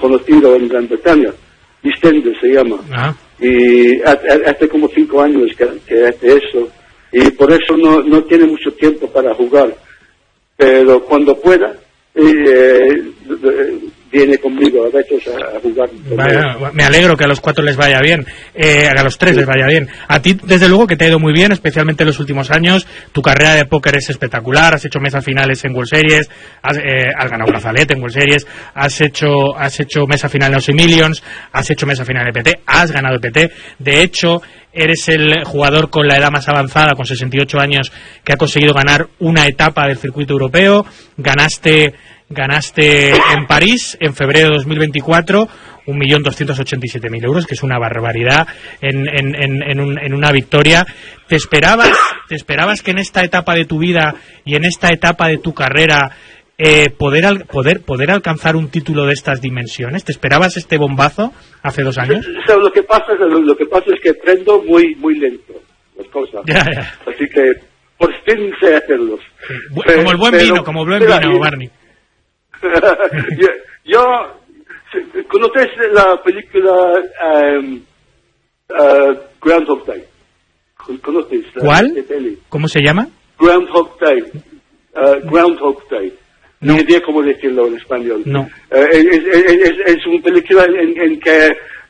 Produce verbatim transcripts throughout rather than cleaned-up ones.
conocido en Gran Bretaña, EastEnders se llama, ah. y hace como cinco años que, que hace eso, y por eso no, no tiene mucho tiempo para jugar, pero cuando pueda, eh, viene conmigo a veces a, a jugar. Vaya, me alegro que a los cuatro les vaya bien, eh, a los tres sí. les vaya bien. A ti, desde luego, que te ha ido muy bien, especialmente en los últimos años. Tu carrera de póker es espectacular, has hecho mesas finales en World Series, has, eh, has ganado brazalete en World Series, has hecho, has hecho mesa final en Aussie Millions, has hecho mesa final en E P T, has ganado E P T. De hecho, eres el jugador con la edad más avanzada, con sesenta y ocho años, que ha conseguido ganar una etapa del circuito europeo. Ganaste... Ganaste en París, en febrero de dos mil veinticuatro, un millón doscientos ochenta y siete mil euros, que es una barbaridad en, en, en, en, un, en una victoria. ¿Te esperabas, ¿Te esperabas que en esta etapa de tu vida y en esta etapa de tu carrera eh, poder, al, poder, poder alcanzar un título de estas dimensiones? ¿Te esperabas este bombazo hace dos años? O sea, lo que pasa, lo, lo que pasa es que prendo muy muy lento las cosas. Ya, ya. Así que por fin sé hacerlos. Sí. Pero, como el buen pero, vino, como el buen vino, Barney. yo, yo ¿conoces la película um, uh, Groundhog Day? ¿Conoces? ¿Cuál? ¿Cómo se llama? Groundhog Day. Uh, Groundhog Day. No sé no. cómo decirlo en español. No. Uh, es, es, es, es una película en, en que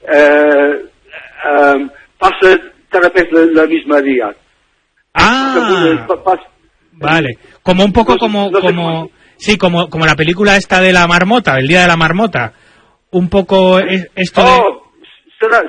uh, um, pasa cada vez la, la misma día. Ah, pasa, vale. Como un poco no, como... no como... Sí, como, como la película esta de la marmota, el día de la marmota. Un poco es, esto de... Oh, será,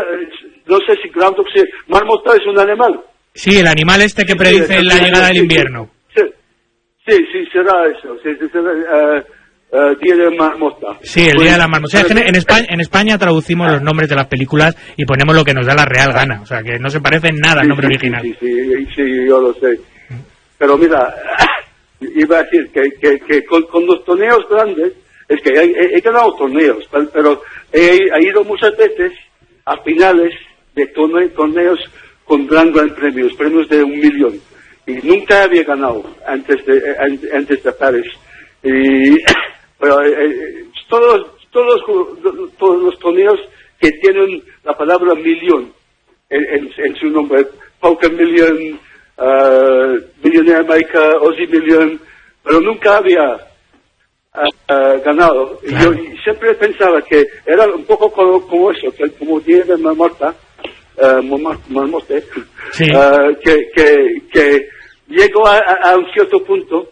no sé si Groundhog, si marmota es un animal. Sí, el animal este que predice sí, sí, la sí, llegada sí, del invierno. Sí, sí, sí, será eso. Sí, será, uh, uh, día de marmota. Sí, el pues, día de la marmota. O sea, en, España, en España traducimos los nombres de las películas y ponemos lo que nos da la real gana. O sea, que no se parece en nada al nombre sí, original. Sí, sí, sí, yo lo sé. Pero mira... Iba a decir que, que, que con, con los torneos grandes, es que he, he, he ganado torneos, pero he, he ido muchas veces a finales de torne, torneos con gran, gran premios, premios de un millón. Y nunca había ganado antes de, antes de París. Y, pero eh, todos, todos, todos los torneos que tienen la palabra millón en, en, en su nombre, Poker Million, Uh, Millionaire Maker, Aussie Million, pero nunca había uh, uh, ganado. Y yo y siempre pensaba que era un poco como, como eso, que como día de marmota, uh, marmote, sí. uh, que, que, que llego a, a, a un cierto punto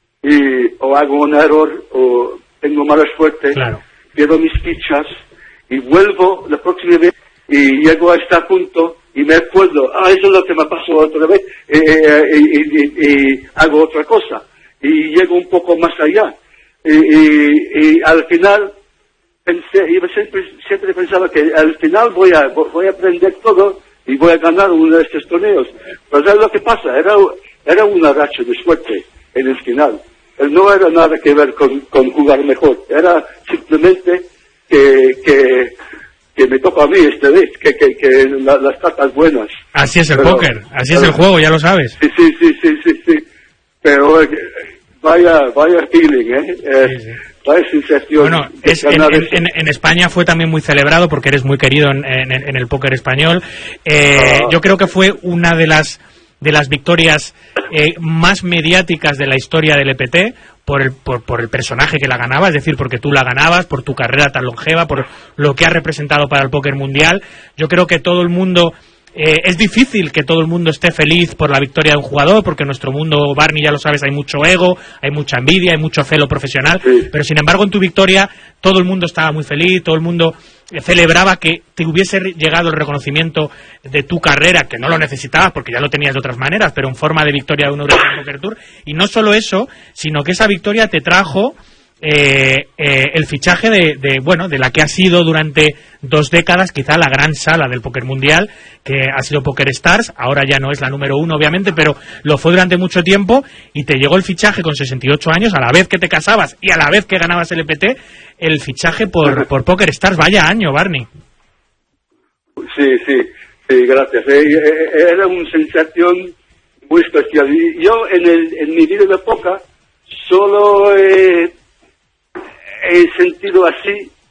y o hago un error o tengo mala suerte, claro. pierdo mis fichas y vuelvo la próxima vez y llego a este punto y me acuerdo, ah, eso es lo que me pasó otra vez, eh, eh, y, y, y hago otra cosa, y llego un poco más allá, y, y, y al final, pensé, y siempre, siempre pensaba que al final voy a, voy a aprender todo, y voy a ganar uno de estos torneos, pero ¿sabes lo que pasa? Era, era una racha de suerte en el final, no era nada que ver con, con jugar mejor, era simplemente que, que que me toca a mí esta vez, que, que, que la, las cartas buenas. Así es el pero, póker, así pero, es el juego, ya lo sabes. Sí, sí, sí, sí, sí, sí. Pero eh, vaya, vaya feeling, ¿eh? eh sí, sí. Vaya sensación. Bueno, es, en, en, en España fue también muy celebrado porque eres muy querido en, en, en el póker español. Eh, ah. Yo creo que fue una de las de las victorias eh, más mediáticas de la historia del E P T, por el, por, por el personaje que la ganaba, es decir, porque tú la ganabas, por tu carrera tan longeva, por lo que ha representado para el póker mundial. Yo creo que todo el mundo... Eh, es difícil que todo el mundo esté feliz por la victoria de un jugador, porque en nuestro mundo, Barney, ya lo sabes, hay mucho ego, hay mucha envidia, hay mucho celo profesional, sí. Pero sin embargo en tu victoria todo el mundo estaba muy feliz, todo el mundo celebraba que te hubiese llegado el reconocimiento de tu carrera, que no lo necesitabas porque ya lo tenías de otras maneras, pero en forma de victoria de un European Poker Tour. Y no solo eso, sino que esa victoria te trajo Eh, eh, el fichaje de, de bueno de la que ha sido durante dos décadas quizá la gran sala del póker mundial, que ha sido Poker Stars. Ahora ya no es la número uno, obviamente, pero lo fue durante mucho tiempo, y te llegó el fichaje con sesenta y ocho años, a la vez que te casabas y a la vez que ganabas el E P T, el fichaje por, por Poker Stars. Vaya año, Barney. Sí, sí, sí, gracias. Era una sensación muy especial. Y yo en, el, en mi vida de póker solo eh, he sentido así